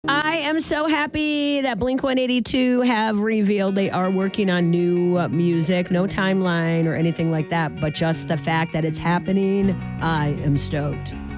I am so happy that Blink 182 have revealed they are working on new music. No timeline or anything like that, but just the fact that it's happening, I am stoked.